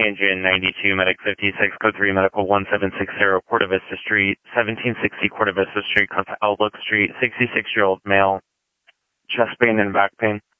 Engine 92, Medic 56, Code 3, Medical 1760, Corta Vista Street, 1760 Corta Vista Street, Outlook Street, 66-year-old male, chest pain and back pain.